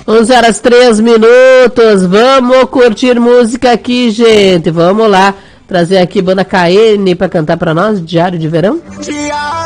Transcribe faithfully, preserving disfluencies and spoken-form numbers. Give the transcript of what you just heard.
onze horas três minutos. Vamos curtir música aqui, gente. Vamos lá. Trazer aqui Banda K N pra cantar pra nós, Diário de Verão.